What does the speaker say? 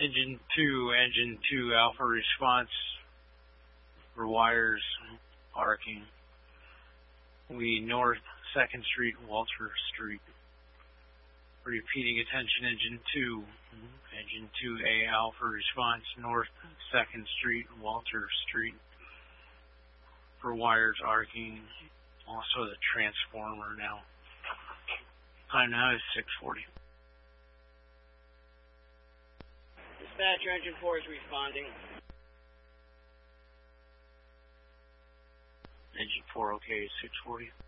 Engine 2, Alpha response for wires arcing. We north 2nd Street, Walter Street. Repeating attention, Engine 2. Engine 2A, Alpha response, north 2nd Street, Walter Street. For wires arcing. Also the transformer now. Time now is 6:40. Dispatcher, Engine 4 is responding. Engine 4 okay, 6:40.